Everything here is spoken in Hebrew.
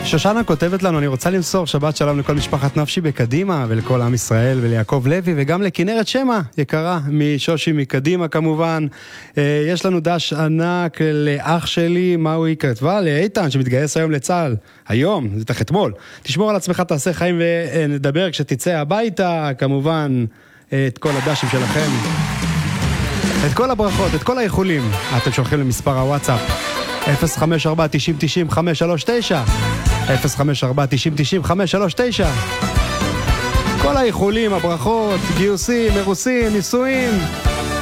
שושנה כותבת לנו, אני רוצה למסור שבת שלום לכל משפחת נפשי בקדימה ולכל עם ישראל וליעקב לוי וגם לכנרת שמה יקרה משושי מקדימה כמובן. יש לנו דש ענק לאח שלי, מה הוא כתבה? לאיתן שמתגייס היום לצה"ל, היום, זה תח אתמול. תשמור על עצמך, תעשה חיים ונדבר כשתצא הביתה, כמובן את כל הדשים שלכם, את כל הברכות, את כל האיחולים אתם שולחים למספר הוואטסאפ 054-90-90-539 054-90-90-539. כל האיחולים, הברכות, גיוסים, אירוסים, נישואים,